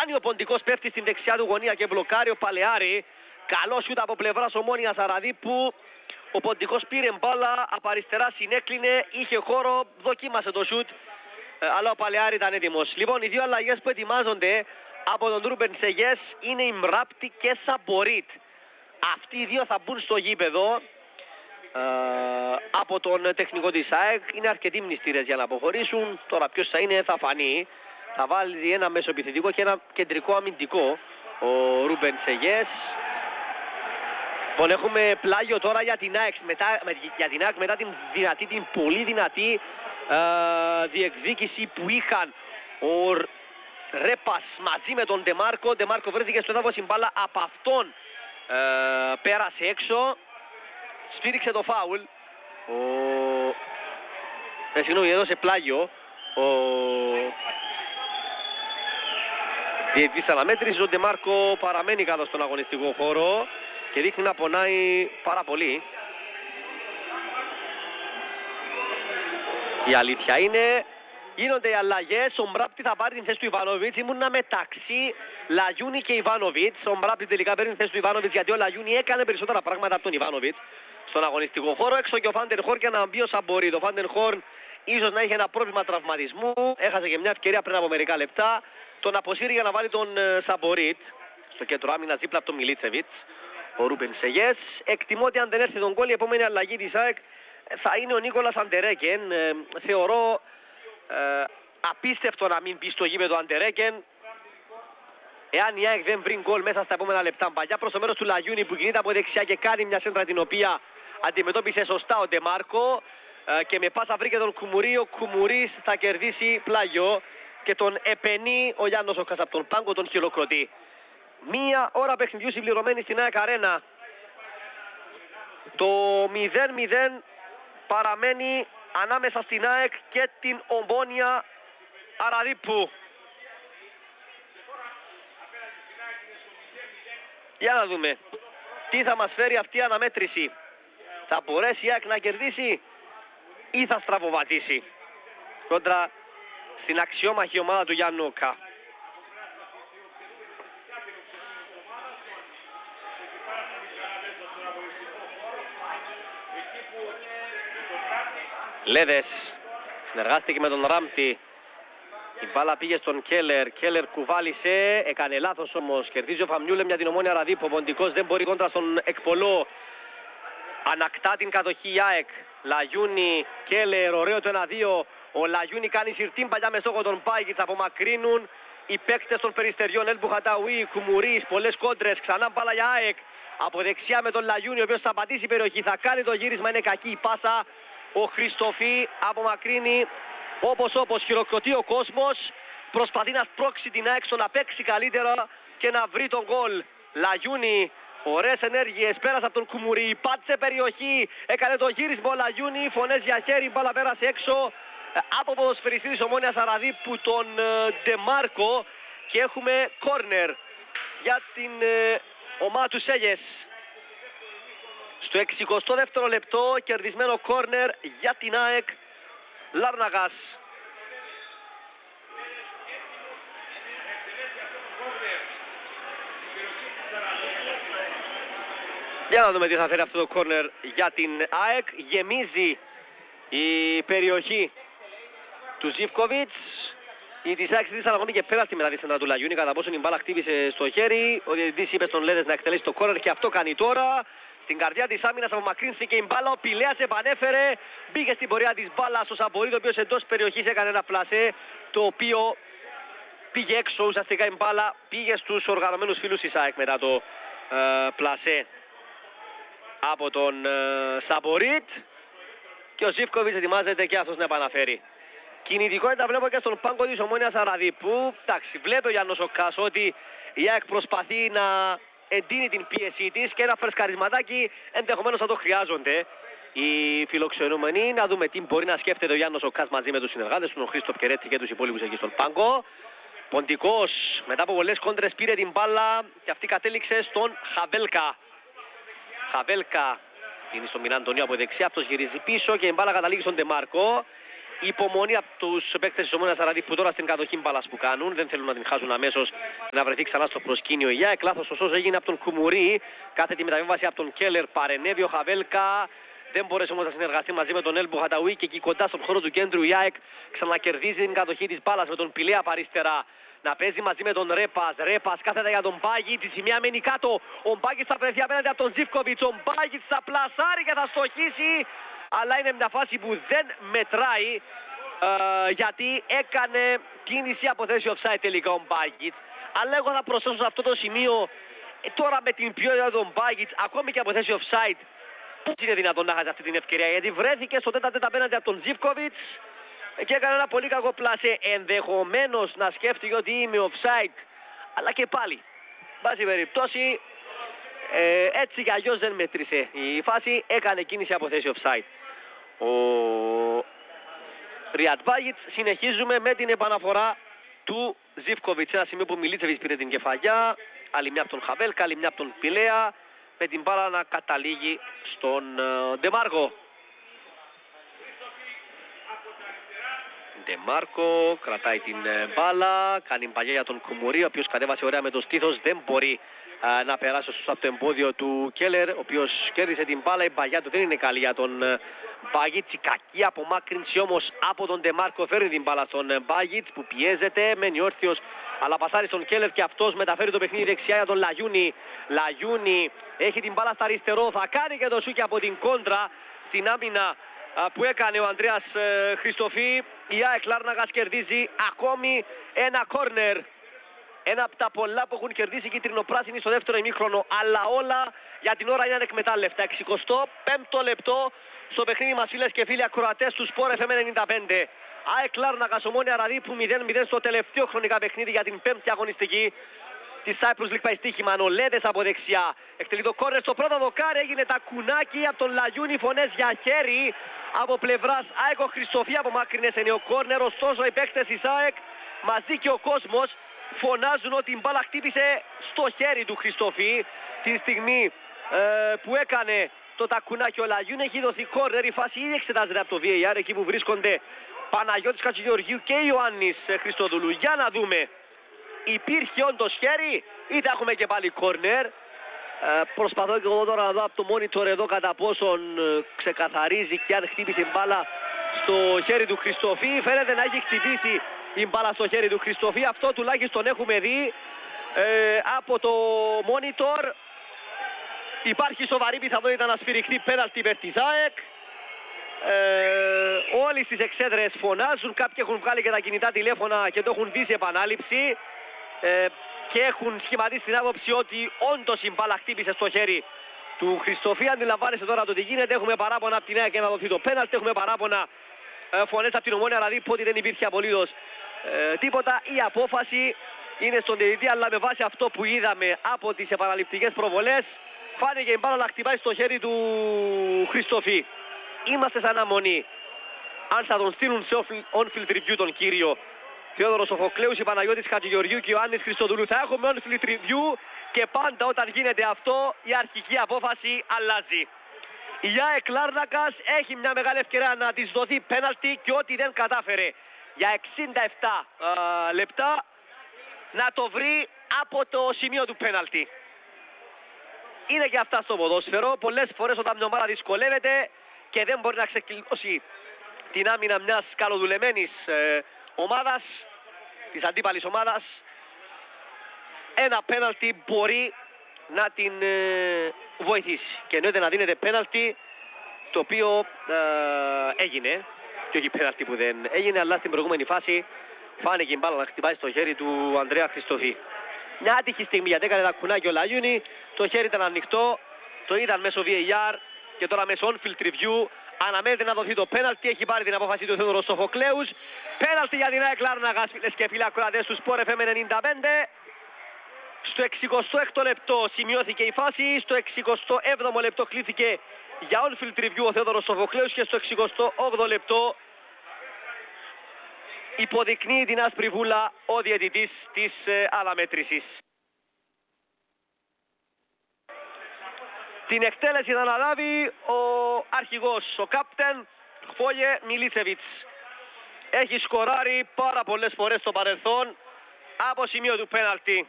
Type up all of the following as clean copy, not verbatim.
Φτάνει ο Ποντικός, πέφτει στην δεξιά του γωνία και μπλοκάρει ο Παλαιάρη. Καλό σούτ από πλευράς Ομόνιας Αραδίππου. Ο Ποντικός πήρε μπάλα, από αριστερά συνέκλεινε, είχε χώρο, δοκίμασε το σούτ, αλλά ο Παλαιάρη ήταν έτοιμος. Λοιπόν, οι δύο αλλαγές που ετοιμάζονται από τον Ρούμπεν Σεγιές είναι η Μράπτη και Σαμπορίτ. Αυτοί οι δύο θα μπουν στο γήπεδο από τον τεχνικό της ΑΕΚ. Είναι αρκετοί μνηστήρες για να αποχωρήσουν. Τώρα ποιος θα είναι θα φανεί. Θα βάλει ένα μεσοεπιθετικό και ένα κεντρικό αμυντικό ο Ρούμπεν Σεγιές. Λοιπόν, έχουμε πλάγιο τώρα για την ΑΕΚ μετά την δυνατή, την πολύ δυνατή διεκδίκηση που είχαν ο Ρέπας μαζί με τον Ντεμάρκο. Ντεμάρκο βρέθηκε στο έδαφος, η μπάλα από αυτόν πέρασε έξω, σφύριξε το φάουλ. Συγγνώμη, έδωσε πλάγιο ο διαιτητής αναμέτρησης. Ο Ντεμάρκο παραμένει κάτω στον αγωνιστικό χώρο και δείχνει να πονάει πάρα πολύ. Η αλήθεια είναι, γίνονται οι αλλαγές. Ο Μράπτη θα πάρει την θέση του Ιβάνοβιτς. Ήμουνα μεταξύ Λαγιούνι και Ιβάνοβιτς. Ο Μράπτη τελικά παίρνει την θέση του Ιβάνοβιτς, γιατί ο Λαγιούνι έκανε περισσότερα πράγματα από τον Ιβάνοβιτς στον αγωνιστικό χώρο. Έξω και ο Φάντερ Χόρν για να μπει ο Σαμπορίτ. Ο Φάντερ Χόρν ίσως να είχε ένα πρόβλημα τραυματισμού. Έχασε και μια ευκαιρία πριν από μερικά λεπτά. Τον αποσύρει για να βάλει τον Σαμπορίτ στο κέντρο άμυνας δίπλα από τον Μιλίτσεβιτς. Ο Ρούμπεν Σεγιές. Εκτιμώ ότι αν δεν έρθει τον γκολ, η επόμενη αλλαγή της ΑΕΚ θα είναι ο Νίκολας Αντερέκεν. Θεωρώ απίστευτο να μην μπει στο γήπεδο Αντερέκεν εάν η ΑΕΚ δεν βρει γκολ μέσα στα επόμενα λεπτά. Παλιά προς το μέρος του Λαγιούνι που κινείται από δεξιά και κάνει μια σέντρα την οποία αντιμετώπισε σωστά ο Ντεμάρκο και με πάσα βρήκε τον Κουμουρί. Ο Κουμουρίς θα κερδίσει πλάγιο και τον επενεί ο Γιάννος Οκάς από τον πάγκο, τον χειροκροτεί. Μία ώρα παιχνιδιού συμπληρωμένη στην ΑΕΚ Αρένα. Το 0-0 παραμένει ανάμεσα στην ΑΕΚ και την Ομόνια Αραδίππου. Για να δούμε τι θα μας φέρει αυτή η αναμέτρηση. Θα μπορέσει η ΑΕΚ να κερδίσει ή θα στραβοβατήσει κόντρα στην αξιόμαχη ομάδα του Γιάννου Οκά. Λέδες συνεργάστηκε με τον Ράμπτη. Η μπάλα πήγε στον Κέλλερ. Κέλλερ κουβάλισε, έκανε λάθος όμως. Κερδίζει ο Φαμιούλεμ για την Ομόνια Αραδίππου. Ο Ποντικός δεν μπορεί κόντρα στον Εκπολό. Ανακτά την κατοχή η ΑΕΚ. Λαγιούνι, Κέλλερ, ωραίο το 1-2. Ο Λαγιούνι κάνει συρτήν παλιά με στόχο τον Πάγκιτς. Απομακρύνουν οι παίκτες των Περιστεριών. Ελ Μπουχαταουί, Κουμουρίς, πολλές κόντρες. Ξανά μπάλα για ΑΕΚ. Από δεξιά με τον Λαγιούνι, ο οποίος θα πατήσει περιοχή. Θα κάνει το γύρισμα, είναι κακή η πάσα. Ο Χριστοφή απομακρύνει όπως χειροκροτεί ο κόσμος. Προσπαθεί να σπρώξει την ΑΕΚ στο να παίξει καλύτερα και να βρει τον γκολ. Λαγιούνι, ωραίες ενέργειες, πέρασε από τον Κουμουρί, πάτησε περιοχή, έκανε το γύρισμα ο Λαγιούνι, φωνές για χέρι, μπάλα πέρασε έξω από ποδοσφαιριστή της Ομόνιας Αραδίππου, τον Ντεμάρκο, και έχουμε κόρνερ για την ομάδα του Σέγιες. Στο 62ο λεπτό κερδισμένο κόρνερ για την ΑΕΚ Λάρναγας. Για να δούμε τι θα φέρει αυτό το κόρνερ για την ΑΕΚ. Γεμίζει η περιοχή του Ζίβκοβιτς. Η της ΑΕΚ ζήτησαν ακόμη και πέραστη μετά τη σέντρα του Λαγιούνι, κατά πόσο η μπάλα χτύπησε στο χέρι. Ο διαιτητής είπε στον Λέδες να εκτελέσει το κόρνερ και αυτό κάνει τώρα. Στην καρδιά της άμυνας απομακρύνθηκε η μπάλα, ο Πηλέας επανέφερε, μπήκε στην πορεία της μπάλας ο Σαμπορίτ, ο οποίος εντός περιοχής έκανε ένα πλασέ, το οποίο πήγε έξω. Ουσιαστικά η μπάλα πήγε στους οργανωμένους φίλους της ΑΕΚ μετά το πλασέ από τον Σαμπορίτ, και ο Ζίβκοβιτς ετοιμάζεται και αυτός να επαναφέρει. Κινητικότητα βλέπω και στον πάγκο της Ομόνιας Αραδίππου. Εντάξει, βλέπει ο Γιάννος Οκάς ότι η ΑΕΚ προσπαθεί να εντείνει την πίεσή της και ένα φρεσκαρισματάκι ενδεχομένως θα το χρειάζονται οι φιλοξενούμενοι. Να δούμε τι μπορεί να σκέφτεται ο Γιάννος Οκάς μαζί με τους συνεργάτες του, τον Χρήστο Κερέτσι και τους υπόλοιπους εκεί στον πάγκο. Ποντικός μετά από πολλές κόντρες πήρε την μπάλα και αυτή κατέληξε στον Χαβέλκα. Χαβέλκα είναι στον Μινάντονιο από δεξιά, αυτός γυρίζει πίσω και η μπάλα καταλήγει στον Ντεμάρκο. υπομονή από τους παίκτες της Ομόνοιας Αραδίπ που τώρα στην κατοχή μπάλας που κάνουν. Δεν θέλουν να την χάσουν αμέσως, να βρεθεί ξανά στο προσκήνιο η ΑΕΚ. Λάθος ωστόσο έγινε από τον Κουμουρί. Κάθετη μεταβίβαση από τον Κέλλερ. Παρενέβη ο Χαβέλκα. Δεν μπορέσει όμως να συνεργαστεί μαζί με τον Ελ Μπουχαταουί και εκεί κοντά στον χώρο του κέντρου η ΑΕΚ ξανακερδίζει την κατοχή της μπάλας με τον Πιλέα παρίστερα. Να παίζει μαζί με τον Ρέπας. Ρέπας κάθετα για τον Μπάγιτς. Η σημεία μένει κάτω. Ο Μπάγιτς θα βρεθεί απέναντι από τον Ζίβκοβιτς. Ο Μπάγιτς θα πλασάρει και θα στοχίσει. Αλλά είναι μια φάση που δεν μετράει. Γιατί έκανε κίνηση από θέση offside τελικά ο Μπάγιτς. Αλλά εγώ θα προσθέσω σε αυτό το σημείο τώρα με την ποιότητα των Μπάγιτς ακόμη και από θέση offside. Πώς είναι δυνατόν να χάσει αυτή την ευκαιρία, γιατί βρέθηκε στο τέταρτο απέναντι από τον Ζίβκοβιτς και έκανε ένα πολύ κακό πλάσε. Ενδεχομένως να σκέφτηκε ότι είμαι offside, αλλά και πάλι, βάση περιπτώσει, έτσι κι αλλιώς δεν μέτρησε η φάση, έκανε κίνηση από θέση offside. Ο Ριάτ Μπάγιτς. Συνεχίζουμε με την επαναφορά του Ζίβκοβιτς. Ένα σημείο που Μιλίτσεβιτς πήρε την κεφαλιά, άλλη μια από τον Χαβέλκα, άλλη μια από τον Πιλέα, με την μπάλα να καταλήγει στον Ντεμάρκο. Ντεμάρκο κρατάει την μπάλα, κάνει παλιά για τον Κουμουρί, ο οποίος κατέβασε ωραία με το στήθος, δεν μπορεί να περάσει από το εμπόδιο του Κέλλερ, ο οποίος κέρδισε την μπάλα. Η παλιά του δεν είναι καλή για τον Μπάγιτς. Η κακή απομάκρυνση όμως από τον Ντεμάρκο φέρνει την μπάλα στον Μπάγιτς που πιέζεται, μένει όρθιος, αλλά πασάρει στον Κέλλερ και αυτός μεταφέρει το παιχνίδι δεξιά για τον Λαγιούνι. Λαγιούνι έχει την μπάλα στα αριστερό, θα κάνει και το σούκι από την κόντρα στην άμυνα που έκανε ο Ανδρέας Χριστοφή. Η ΑΕΚ Λάρνακας κερδίζει ακόμη ένα κόρνερ. Ένα από τα πολλά που έχουν κερδίσει οι κίτρινο-πράσινοι στο δεύτερο ημίχρονο. Αλλά όλα για την ώρα είναι ανεκμετάλλευτα. 65ο λεπτό στο παιχνίδι μας, φίλες και φίλοι ακροατές του Sport FM 95. ΑΕΚ Λάρνακας Ομόνια Ραδίπου 0-0 στο τελευταίο χρονικά παιχνίδι για την πέμπτη αγωνιστική της Cyprus League. Πάει στοίχημα Νολέδες από δεξιά. Εκτελεί το κόρνερ στο πρώτο δοκάρι, έγινε τακουνάκι από τον Λαγιούνι, φωνές για χέρι από πλευράς ΑΕΚ. Ο Χριστοφή απομάκρυνε σε νέο κόρνερ, ωστόσο οι παίκτες της ΑΕΚ μαζί και ο κόσμος φωνάζουν ότι η μπάλα χτύπησε στο χέρι του Χριστοφή τη στιγμή που έκανε το τακουνάκι ο Λαγιούνι. Έχει δοθεί κόρνερ, η φάση ήδη εξετάζεται από το VAR εκεί που βρίσκονται Παναγιώτης Χατζηγεωργίου και Ιωάννης Χριστοδουλού. Για να δούμε, υπήρχε όντως χέρι ή θα έχουμε και πάλι κόρνερ. Προσπαθώ και εγώ τώρα να δω από το monitor εδώ κατά πόσον ξεκαθαρίζει και αν χτύπησε μπάλα στο χέρι του Χριστοφή. Φαίνεται να έχει χτυπήσει η μπάλα στο χέρι του Χριστοφή. Αυτό τουλάχιστον έχουμε δει από το monitor. Υπάρχει σοβαρή πιθανότητα να σφυριχτεί πέναλτι υπέρ της ΑΕΚ. Όλοι στις εξέδρες φωνάζουν, κάποιοι έχουν βγάλει και τα κινητά τηλέφωνα και το έχουν δει σε επανάληψη και έχουν σχηματίσει την άποψη ότι όντως η μπάλα χτύπησε στο χέρι του Χριστοφή. Αντιλαμβάνεστε τώρα το τι γίνεται. Έχουμε παράπονα από την ΑΕΚ για να δοθεί το πέναλτι, έχουμε παράπονα φωνές από την Ομόνια Ραδίπ ότι δεν υπήρχε απολύτως τίποτα. Η απόφαση είναι στον διαιτητή, αλλά με βάση αυτό που είδαμε από τις επαναληπτικές προβολές φάνηκε η μπάλα να χτυπάει στο χέρι του Χριστοφή. Είμαστε σαν αναμονή αν θα τον στείλουν σε on-field review τον κύριο Θεόδωρο Σοφοκλέους, η Παναγιώτης Χατζηγεωργίου και ο Ιωάννης Χριστοδουλού. Θα έχουμε on-field review και πάντα όταν γίνεται αυτό η αρχική απόφαση αλλάζει. Η ΑΕΚ Λάρνακας έχει μια μεγάλη ευκαιρία να της δοθεί πέναλτι και ό,τι δεν κατάφερε για 67 λεπτά να το βρει από το σημείο του πέναλτι. Είναι και αυτά στο ποδόσφαιρο. Πολλές φορές όταν μια ομάδα δυσκολεύεται και δεν μπορεί να ξεκλειδώσει την άμυνα μιας καλοδουλεμένης ομάδας, της αντίπαλης ομάδας, ένα πέναλτι μπορεί να την βοηθήσει. Και εννοείται να δίνεται πέναλτι, το οποίο έγινε, και όχι πέναλτι που δεν έγινε, αλλά στην προηγούμενη φάση φάνηκε η μπάλα να χτυπάει στο χέρι του Ανδρέα Χριστοφή. Μια άτυχη στιγμή γιατί έκανε τα κουνάκι ο Λαγιούνι, το χέρι ήταν ανοιχτό, το είδαν μέσω VAR και τώρα μέσω on-field review αναμένεται να δοθεί το πέναλτι. Έχει πάρει την απόφαση του Θεόδωρος Σοφοκλέους. Πέναλτι για την ΑΕΚ Λάρνακας, φίλες και φίλοι ακροατές του Sport FM 95. Στο 66ο λεπτό σημειώθηκε η φάση, στο 67ο λεπτό κλήθηκε για on-field review ο Θεόδωρος Σοφοκλέους και στο 68ο λεπτό υποδεικνύει την άσπρη βούλα ο διαιτητής της αναμέτρησης. Την εκτέλεση θα αναλάβει ο αρχηγός, ο κάπτεν Χβόγε Μιλίτσεβιτς. έχει σκοράρει πάρα πολλές φορές στο παρελθόν από σημείο του πέναλτι.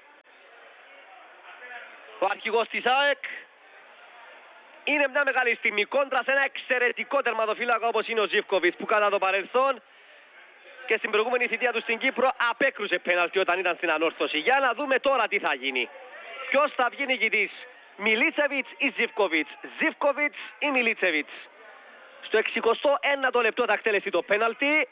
Ο αρχηγός της ΑΕΚ είναι μια μεγάλη στιγμή κόντρα σε ένα εξαιρετικό τερματοφύλακα όπως είναι ο Ζίβκοβιτς, που κατά το παρελθόν και στην προηγούμενη θητεία του στην Κύπρο απέκρουσε πέναλτι όταν ήταν στην ανόρθωση. Για να δούμε τώρα τι θα γίνει. Ποιος θα βγει νικητής, Μιλίτσεβιτς ή Ζίβκοβιτς, Ζίβκοβιτς ή Μιλίτσεβιτς. Στο 61ο λεπτό θα εκτελεστεί το πέναλτι.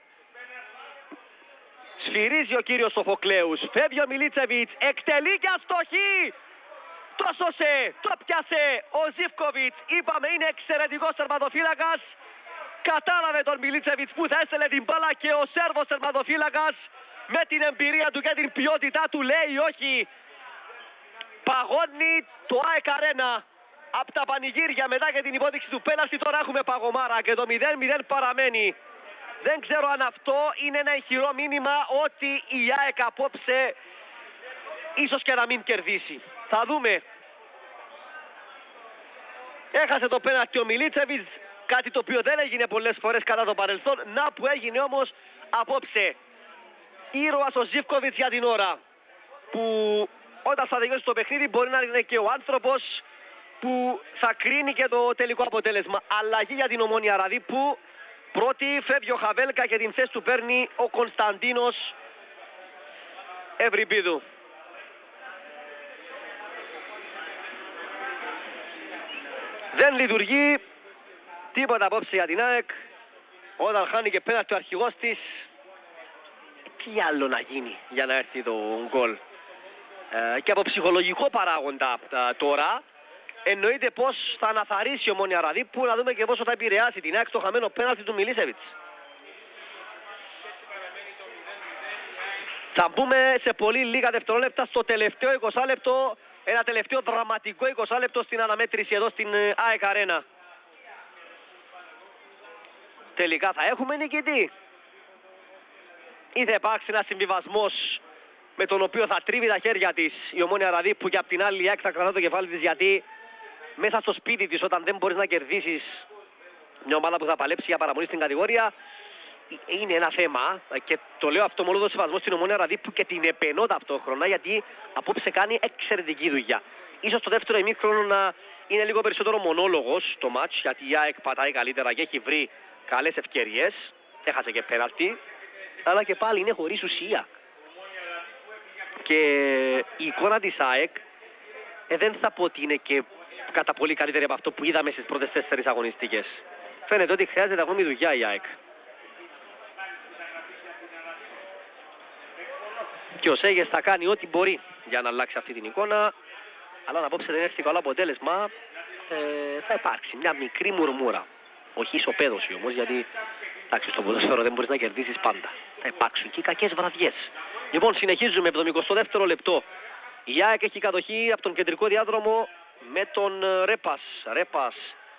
Σφυρίζει ο κύριος Σοφοκλέους, φεύγει ο Μιλίτσεβιτς, εκτελεί και αστοχή. Το σώσε, το πιάσε ο Ζίβκοβιτς, είπαμε είναι εξαιρετικός τερματοφύλακας. Κατάλαβε τον Μιλίτσεβιτς που θα έστελνε την μπάλα και ο Σέρβος τερματοφύλακας με την εμπειρία του και την ποιότητά του λέει όχι. Παγώνει το ΑΕΚ Arena από τα πανηγύρια μετά και την υπόδειξη του πέναλτι. Τώρα έχουμε παγωμάρα και το 0-0 παραμένει. Δεν ξέρω αν αυτό είναι ένα ηχηρό μήνυμα ότι η ΑΕΚ απόψε ίσως και να μην κερδίσει. Θα δούμε. Έχασε το πέναλτι ο Μιλίτσεβιτς, κάτι το οποίο δεν έγινε πολλές φορές κατά το παρελθόν. Να που έγινε όμως απόψε. Ήρωας ο Ζίβκοβιτς για την ώρα, που όταν θα τελειώσει το παιχνίδι μπορεί να είναι και ο άνθρωπος που θα κρίνει και το τελικό αποτέλεσμα. Αλλαγή για την Ομόνοια Ραδίππου. Πρώτη φεύγει ο Χαβέλκα και την θέση του παίρνει ο Κωνσταντίνος Ευρυπίδου. Δεν λειτουργεί τίποτα απόψε για την ΑΕΚ. Όταν χάνει και πέναλτι ο αρχηγός της, τι άλλο να γίνει για να έρθει το γκολ. Και από ψυχολογικό παράγοντα τώρα εννοείται πως θα αναθαρρύσει η Ομόνοια Ραδίππου, να δούμε και πόσο θα επηρεάσει την ΑΕΚ στο χαμένο πέναλτι του Μιλίσεβιτς. Θα μπούμε σε πολύ λίγα δευτερόλεπτα στο τελευταίο 20 λεπτό, ένα τελευταίο δραματικό 20 λεπτό στην αναμέτρηση εδώ στην ΑΕΚ Arena. Τελικά θα έχουμε νικητή ή θα υπάρξει ένα συμβιβασμός με τον οποίο θα τρίβει τα χέρια της η Ομόνοια Ραδίππου και απ' την άλλη η ΑΕΚ θα κρατά το κεφάλι της, γιατί μέσα στο σπίτι της όταν δεν μπορείς να κερδίσεις μια ομάδα που θα παλέψει για παραμονή στην κατηγορία είναι ένα θέμα, και το λέω αυτό με όλο το σεβασμό στην Ομόνοια Ραδίππου και την επενώ ταυτόχρονα, γιατί απόψε κάνει εξαιρετική δουλειά. Ίσως το δεύτερο ημίχρονο να είναι λίγο περισσότερο μονόλογος το μάτς, γιατί η ΑΕΚ πατάει καλύτερα και έχει βρει καλές ευκαιρίες, έχασε και πέναλτι, αλλά και πάλι είναι χωρίς ουσία. Και η εικόνα της ΑΕΚ δεν θα πω ότι είναι και κατά πολύ καλύτερη από αυτό που είδαμε στις πρώτες 4 αγωνιστικές. Φαίνεται ότι χρειάζεται ακόμη δουλειά η ΑΕΚ. Και ο Σέγες θα κάνει ό,τι μπορεί για να αλλάξει αυτή την εικόνα, αλλά αν απόψε δεν έρθει καλό αποτέλεσμα θα υπάρξει μια μικρή μουρμούρα. Όχι ισοπαίδωση όμως, γιατί εντάξει, στο ποδόσφαιρο δεν μπορείς να κερδίσεις πάντα. Θα υπάρξουν και κακές βραδιές. Λοιπόν, συνεχίζουμε από το 22ο λεπτό. Η ΑΕΚ έχει κατοχή από τον κεντρικό διάδρομο με τον Ρέπας.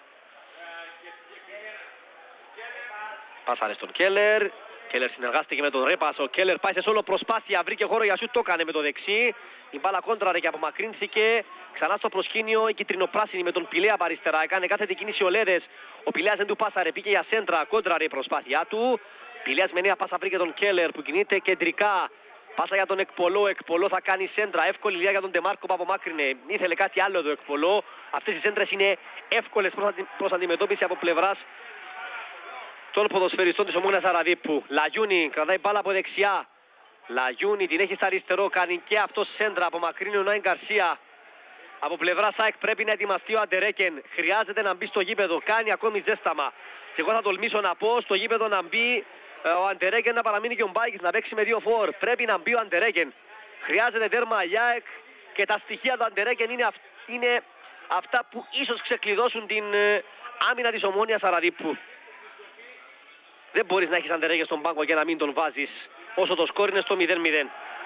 Πάσαρε στον Κέλλερ. Κέλλερ συνεργάστηκε με τον Ρέπας. Ο Κέλλερ πάει σε σόλο προσπάθεια. Βρήκε χώρο για σουτ, το έκανε με το δεξί. Η μπάλα κόντραρε και απομακρύνθηκε. Ξανά στο προσκήνιο η κυτρινοπράσινη με τον Πηλέα από αριστερά. Έκανε κάθετη κίνηση ο Λέδες. Ο Πηλέας δεν του πάσαρε. Πήγε για σέντρα. Κόντραρε η προσπάθειά του. Πηλέας με νέα πάσα βρήκε τον Κέλλερ που κινείται κεντρικά. Πάσα για τον Εκπολό. Εκπολό θα κάνει σέντρα. Εύκολη λιά για τον Ντεμάρκο που απομάκρυνε. Ήθελε κάτι άλλο το Εκπολό. Αυτές οι σέντρες είναι εύκολες προς αντιμετώπιση από πλευράς των ποδοσφαιριστών της Ομόνοιας Ραδίππου. Λαγιούνι κρατάει μπάλα από δεξιά. Λαγιούνι την έχει στα αριστερό. Κάνει και αυτό σέντρα. Απομακρύνει ο Νάιν Γκαρσία. Από πλευρά ΣΑΕΚ πρέπει να ετοιμαστεί ο Αντερέκεν. Χρειάζεται να μπει στο γήπεδο. Κάνει ακόμη ζέσταμα. Και εγώ θα τολμήσω να πω στο γήπεδο να μπει ο Αντερέκεν, να παραμείνει και ο Μπάικης, να παίξει με 2 φορ. Πρέπει να μπει ο Αντερέκεν. Χρειάζεται τέρμα η ΑΕΚ και τα στοιχεία του Αντερέκεν είναι αυτά που ίσως ξεκλειδώσουν την άμυνα της Ομόνοιας Ραδίππου. Δεν μπορείς να έχεις Αντερέκεν στον πάγκο και να μην τον βάζεις όσο το σκόρ είναι στο 0-0.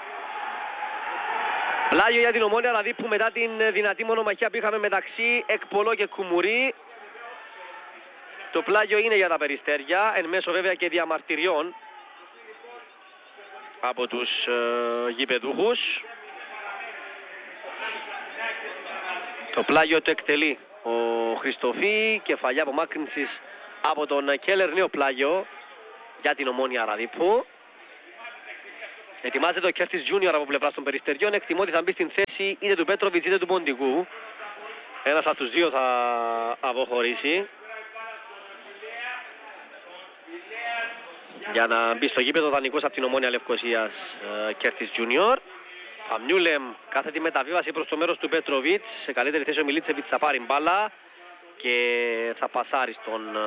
Πλάγιο για την Ομόνοια Ραδίππου μετά την δυνατή μονομαχία που είχαμε μεταξύ Εκπολό και Κουμουρί. Το πλάγιο είναι για τα Περιστέρια, εν μέσω βέβαια και διαμαρτυριών από τους γηπεδούχους. Το πλάγιο το εκτελεί ο Χριστοφή, κεφαλιά απομάκρυνσης από τον Κέλλερ, νέο πλάγιο για την Ομόνοια Ραδίππου. Ετοιμάζεται ο Κέρτις Junior από πλευράς των Περιστεριών. Εκτιμώ ότι θα μπει στην θέση είτε του Πέτροβιτς είτε του Ποντικού. Ένας από τους δύο θα αποχωρήσει για να μπει στο γήπεδο δανεικός από την Ομόνοια Λευκωσίας Κέρτις Junior. Φαμιούλεμ κάθετη μεταβίβαση προς το μέρος του Πέτροβιτς. Σε καλύτερη θέση ο Μιλίτσεβιτς θα πάρει μπάλα και θα πασάρει στον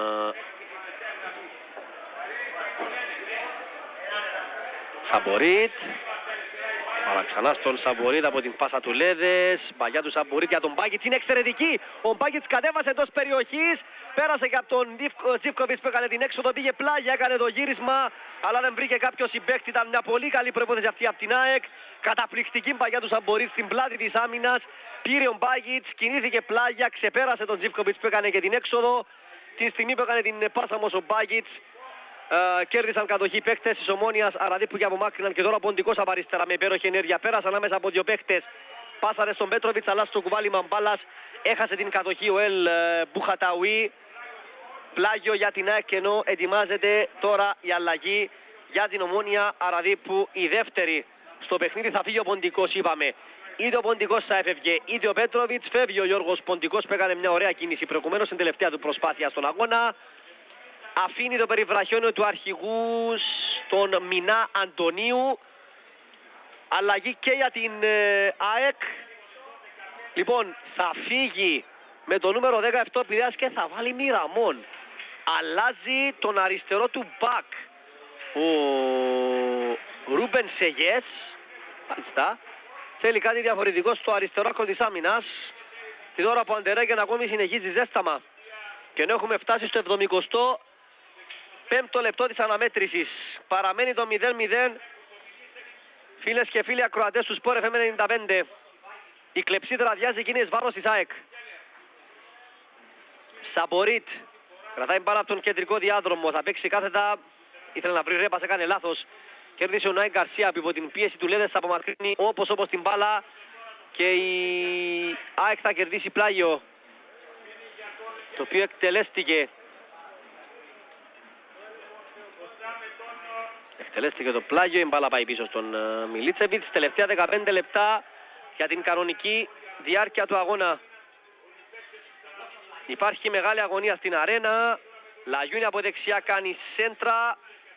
Σαμπορίτ. Αλλά ξανά στον Σαμπορίτ από την πάσα του Λέδες. Μπαγιά του Σαμπορίτ για τον Μπάγκιτς είναι εξαιρετική. Ο Μπάγκιτς κατέβασε εντός περιοχής. Πέρασε και από τον Ζίβκοβιτς που έκανε την έξοδο. Πήγε πλάγια, έκανε το γύρισμα. Αλλά δεν βρήκε κάποιο συμπαίκτη. Ήταν μια πολύ καλή προϋπόθεση αυτή από την ΑΕΚ. Καταπληκτική μπαγιά του Σαμπορίτ στην πλάτη της άμυνας. Πήρε ο Μπάγκιτς, κινήθηκε πλάγια, ξεπέρασε τον Ζίβκοβιτς που έκανε και την έξοδο. Την στιγμή που έκανε την πάσα όμως ο Μπάγκιτς. Κέρδισαν κατοχή παίκτες της Ομόνοιας Ραδίππου και απομάκρυναν και τώρα ο Ποντικός από αριστερά με υπέροχη ενέργεια. Πέρασαν ανάμεσα από δύο παίκτες. Πάσαρε στον Πέτροβιτς αλλά στο κουβάλιμα μπάλας έχασε την κατοχή ο Ελ Μπουχαταουί. Πλάγιο για την ΑΕΚ ενώ ετοιμάζεται τώρα η αλλαγή για την Ομόνοια Ραδίππου. Η δεύτερη στο παιχνίδι θα φύγει ο Ποντικός, είπαμε. Είτε ο Ποντικός θα έφευγε είτε ο Πέτροβιτς. Φεύγει ο Γιώργος Ποντικός που έκανε μια ωραία κίνηση προηγουμένως στην τελευταία του προσπάθεια στον αγώνα. Αφήνει το περιβραχιόνιο του αρχηγού στον Μινά Αντωνίου. Αλλαγή και για την ΑΕΚ. Λοιπόν, θα φύγει με το νούμερο 17 Πειραιάς και θα βάλει Μιραμόν. Αλλάζει τον αριστερό του μπακ ο Ρούμπεν Σεγιές. Μάλιστα. Θέλει κάτι διαφορετικό στο αριστερό άκρο της άμυνας. Την ώρα που ο Αντερέγεν ακόμη συνεχίζει ζέσταμα. Και ενώ έχουμε φτάσει στο 75ο λεπτό της αναμέτρησης. Παραμένει το 0-0. Φίλες και φίλοι ακροατές του Sport FM 95. Η κλεψίδρα αδειάζει και είναι εις βάρος της ΑΕΚ. Σαμπορίτ. Κρατάει μπάλα από τον κεντρικό διάδρομο. Θα παίξει κάθετα. Ήθελε να βρει ρέπας, έκανε λάθος. Κέρδισε ο Νάι Γκαρσία που υπό την πίεση του Λέδες θα απομακρύνει όπως την μπάλα. Και η ΑΕΚ θα κερδίσει πλάγιο. Το οποίο εκτελέστηκε. Εκτελέστηκε το πλάγιο, η μπάλα πάει πίσω στον Μιλίτσεβιτς. Τελευταία 15 λεπτά για την κανονική διάρκεια του αγώνα. Υπάρχει μεγάλη αγωνία στην αρένα. Λαγιούνι από δεξιά κάνει σέντρα.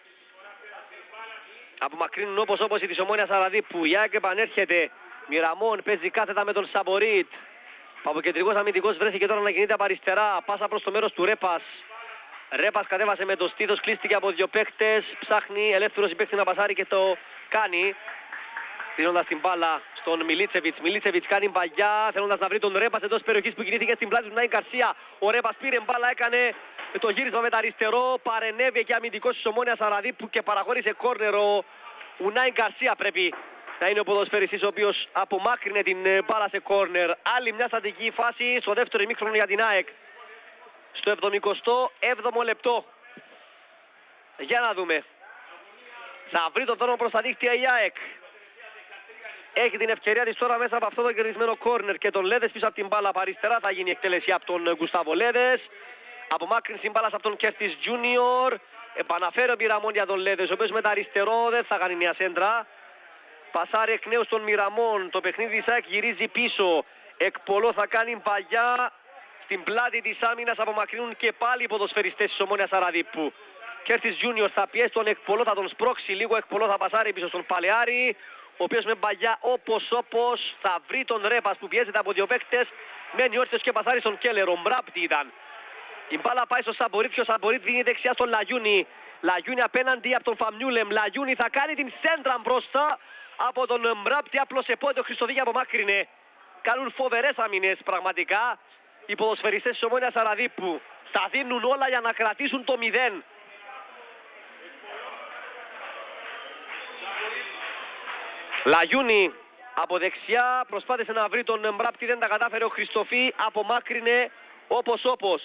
Απομακρύνουν όπως η της Ομόνοιας Ραδίππου. Η ΑΕΚ επανέρχεται. Μιραμόν παίζει κάθετα με τον Σαμπορίτ. Παποκεντρικός αμυντικός βρέθηκε τώρα να κινείται από αριστερά. Πάσα προς το μέρος του Ρέπας. Ρέπας κατέβασε με το στήθος, κλείστηκε από δύο παίκτες. Ψάχνει ελεύθερος παίκτη να πασάρει και το κάνει. Δίνοντας την μπάλα στον Μιλίτσεβιτς. Μιλίτσεβιτς κάνει μπαγιά, θέλοντας να βρει τον Ρέπας εντός περιοχής που κινήθηκε στην πλάτη του Νάι Γκαρσία. Ο Ρέπας πήρε μπάλα, έκανε το γύρισμα με τα αριστερό. Παρενέβη εκεί αμυντικός της Ομόνοιας Ραδίππου και παραχώρησε κόρνερο. Ο Νάι Γκαρσία πρέπει να είναι ο ποδοσφαιριστής ο οποίος απομάκρυνε την μπάλα σε κόρνερ. Άλλη μια στατική φάση στο δεύτερο ημίχρονο για την ΑΕΚ. Στο 77ο λεπτό. Για να δούμε. Θα βρει τον δρόμο προς τα δίκτυα η ΑΕΚ. Έχει την ευκαιρία της τώρα μέσα από αυτό το κερδισμένο κόρνερ και τον Λέδες πίσω από την μπάλα από αριστερά. Θα γίνει η εκτέλεση από τον Γκουστάβο Λέδες. Απομάκρυνση μπάλας από τον Κέρτις Junior. Επαναφέρει ο Μιραμόν για τον Λέδες, ο οποίος με τα αριστερό δεν θα κάνει μια σέντρα. Πασάρει εκ νέου στον Μιραμόν. Το παιχνίδι της ΑΕΚ γυρίζει πίσω. Εκπολό θα κάνει μπαγιά. Στην πλάτη της άμυνας απομακρύνουν και πάλι οι ποδοσφαιριστές της Ομόνοιας Ραδίππου. Κέρτις Junior θα πιέσει τον Εκπολό, θα τον σπρώξει λίγο. Εκπολό θα πασάρει πίσω στον Παλαιάρη, ο οποίος με μπαγιά όπως θα βρει τον Ρέπας που πιέζεται από δύο παίκτες. Μένει όρθιος και πασάρει στον Κέλλερ. Ο Μπράπτη ήταν. Η μπάλα πάει στο Σαμπορίτ και ο Σαμπορίτ δίνει δεξιά στον Λαγιούνι. Λαγιούνι απέναντι από τον Φαμιούλεμ. Λαγιούνι θα κάνει την σέντρα μπροστά από τον Μπράπτη. Άπλωσε πόδι, ο Χριστοδίκη απομάκρυνε. Κάνουν φοβερές άμυνες πραγματικά. Οι ποδοσφαιριστές της Ομόνοιας Ραδίππου θα δίνουν όλα για να κρατήσουν το 0. Λαγιούνι από δεξιά προσπάθησε να βρει τον Μπράπτη, δεν τα κατάφερε ο Χριστοφή, απομάκρυνε όπως.